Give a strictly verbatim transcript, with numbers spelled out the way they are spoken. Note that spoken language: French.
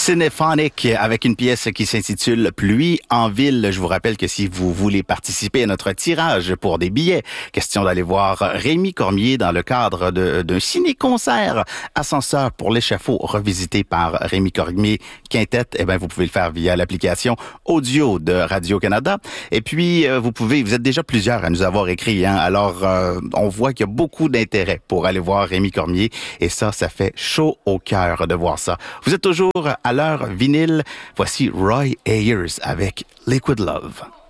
Cinephonic avec une pièce qui s'intitule Pluie en ville. Je vous rappelle que si vous voulez participer à notre tirage pour des billets, question d'aller voir Rémi Cormier dans le cadre de, d'un ciné-concert Ascenseur pour l'échafaud revisité par Rémi Cormier Quintet, eh ben vous pouvez le faire via l'application audio de Radio-Canada. Et puis, euh, vous pouvez, vous êtes déjà plusieurs à nous avoir écrit, hein, alors euh, on voit qu'il y a beaucoup d'intérêt pour aller voir Rémi Cormier et ça, ça fait chaud au cœur de voir ça. Vous êtes toujours à l'heure vinyle. Voici Roy Ayers avec Liquid Love.